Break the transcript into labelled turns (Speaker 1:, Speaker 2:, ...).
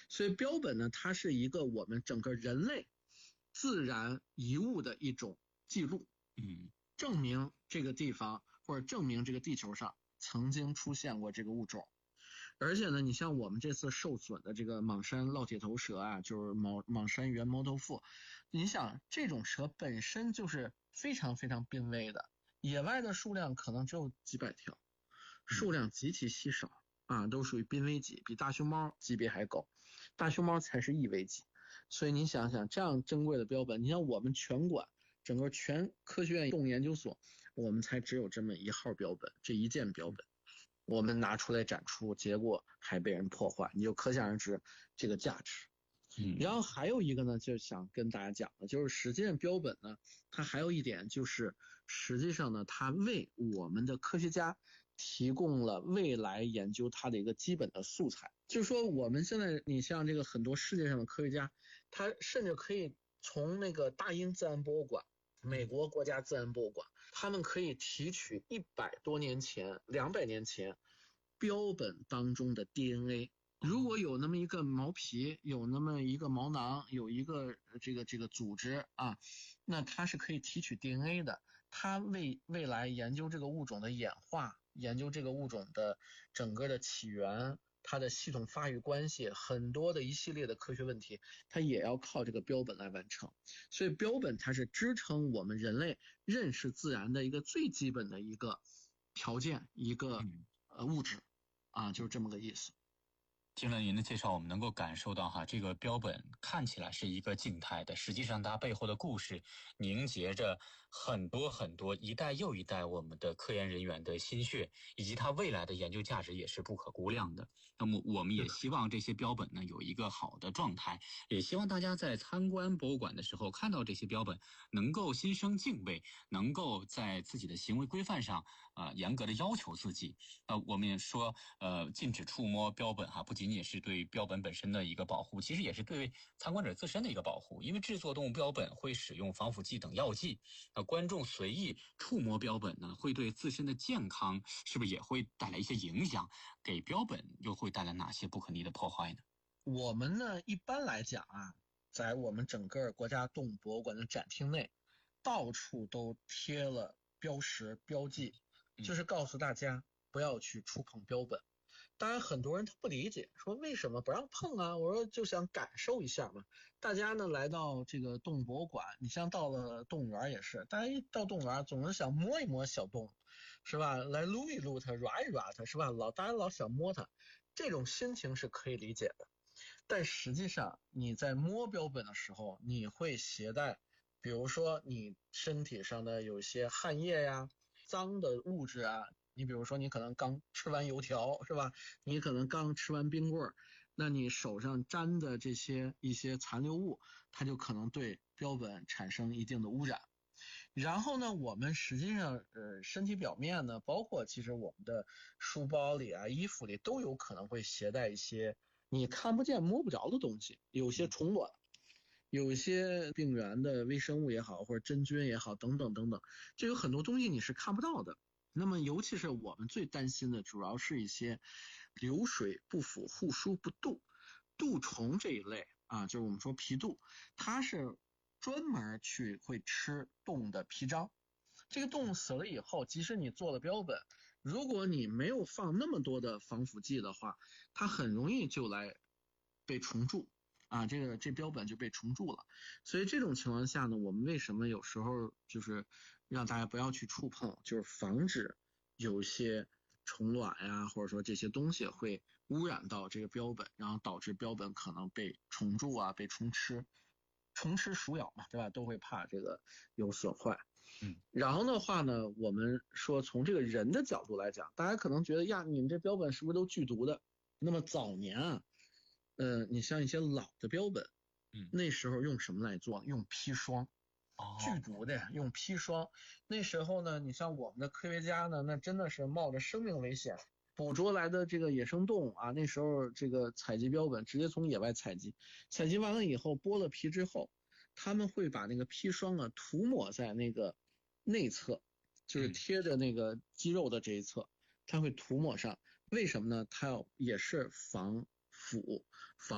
Speaker 1: 所以标本呢，它是一个我们整个人类自然遗物的一种记录，证明这个地方或者证明这个地球上曾经出现过这个物种。而且呢，你像我们这次受损的这个莽山烙铁头蛇啊，就是莽山原猫头腹，你想这种蛇本身就是非常非常濒危的，野外的数量可能只有几百条，数量极其稀少啊，都属于濒危级，比大熊猫级别还高，大熊猫才是易危级。所以你想想，这样珍贵的标本，你像我们全馆整个全科学院动物研究所，我们才只有这么一号标本，这一件标本我们拿出来展出，结果还被人破坏，你就可想而知这个价值。然后还有一个呢，就想跟大家讲的，就是实际上标本呢，它还有一点就是，实际上呢，它为我们的科学家提供了未来研究它的一个基本的素材。就是说，我们现在你像这个很多世界上的科学家，他甚至可以从那个大英自然博物馆、美国国家自然博物馆，他们可以提取100多年前、200年前标本当中的 DNA。如果有那么一个毛皮，有那么一个毛囊，有一个这个组织啊，那它是可以提取 DNA 的。它为未来研究这个物种的演化，研究这个物种的整个的起源，它的系统发育关系，很多的一系列的科学问题，它也要靠这个标本来完成。所以标本它是支撑我们人类认识自然的一个最基本的一个条件，一个物质啊，就是这么个意思。
Speaker 2: 听了您的介绍，我们能够感受到这个标本看起来是一个静态的，实际上它背后的故事凝结着很多很多一代又一代我们的科研人员的心血，以及它未来的研究价值也是不可估量的。那么我们也希望这些标本呢有一个好的状态，也希望大家在参观博物馆的时候看到这些标本能够心生敬畏，能够在自己的行为规范上严格的要求自己。我们也说禁止触摸标本不仅仅是对标本本身的一个保护，其实也是对参观者自身的一个保护，因为制作动物标本会使用防腐剂等药剂，观众随意触摸标本呢，会对自身的健康是不是也会带来一些影响？给标本又会带来哪些不可逆的破坏呢？
Speaker 1: 我们呢一般来讲在我们整个国家动物博物馆的展厅内，到处都贴了标识标记，就是告诉大家不要去触碰标本。当然很多人他不理解，说为什么不让碰啊？我说就想感受一下嘛。大家呢来到这个动物博物馆，你像到了动物园也是，大家一到动物园总是想摸一摸小动物，是吧？来撸一撸它，抓一抓它，是吧？大家老想摸它，这种心情是可以理解的。但实际上你在摸标本的时候，你会携带比如说你身体上的有些汗液呀、脏的物质你比如说你可能刚吃完油条，是吧？你可能刚吃完冰棍，那你手上沾的一些残留物，它就可能对标本产生一定的污染。然后呢，我们实际上身体表面呢，包括其实我们的书包里衣服里都有可能会携带一些你看不见摸不着的东西，有些虫卵，有些病原的微生物也好，或者真菌也好，等等等等，这有很多东西你是看不到的。那么尤其是我们最担心的主要是一些流水不腐、护疏不蠹，蠹虫这一类就是我们说皮蠹，它是专门会吃动物的皮张。这个动物死了以后，即使你做了标本，如果你没有放那么多的防腐剂的话，它很容易就来被虫蛀这标本就被虫蛀了。所以这种情况下呢，我们为什么有时候就是让大家不要去触碰，就是防止有些虫卵或者说这些东西会污染到这个标本，然后导致标本可能被虫蛀被虫吃。虫吃鼠咬嘛，对吧？都会怕这个有损坏。然后的话呢，我们说从这个人的角度来讲，大家可能觉得你们这标本是不是都剧毒的？那么早年你像一些老的标本，那时候用什么来做？用砒霜，剧毒的用砒霜。那时候呢，你像我们的科学家呢，那真的是冒着生命危险捕捉来的这个野生动物那时候这个采集标本直接从野外采集完了以后剥了皮之后，他们会把那个砒霜涂抹在那个内侧，就是贴着那个肌肉的这一侧，它会涂抹上。为什么呢？它也是防腐防